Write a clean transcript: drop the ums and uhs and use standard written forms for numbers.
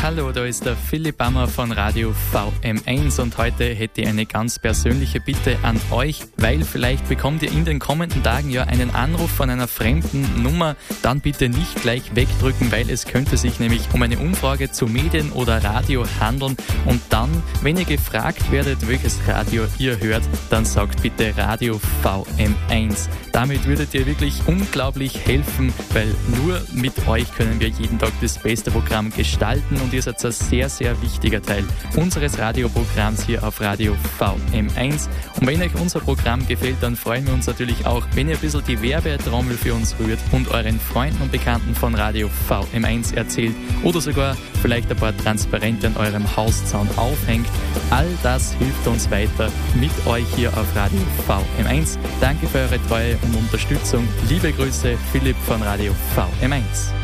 Hallo, da ist der Philipp Bammer von Radio VM1 und heute hätte ich eine ganz persönliche Bitte an euch, weil vielleicht bekommt ihr in den kommenden Tagen ja einen Anruf von einer fremden Nummer, dann bitte nicht gleich wegdrücken, weil es könnte sich nämlich um eine Umfrage zu Medien oder Radio handeln und dann, wenn ihr gefragt werdet, welches Radio ihr hört, dann sagt bitte Radio VM1. Damit würdet ihr wirklich unglaublich helfen, weil nur mit euch können wir jeden Tag das beste Programm gestalten und ihr seid ein sehr, sehr wichtiger Teil unseres Radioprogramms hier auf Radio VM1. Und wenn euch unser Programm gefällt, dann freuen wir uns natürlich auch, wenn ihr ein bisschen die Werbetrommel für uns rührt und euren Freunden und Bekannten von Radio VM1 erzählt oder sogar vielleicht ein paar Transparente an eurem Hauszaun aufhängt. All das hilft uns weiter mit euch hier auf Radio VM1. Danke für eure Treue und Unterstützung. Liebe Grüße, Philipp von Radio VM1.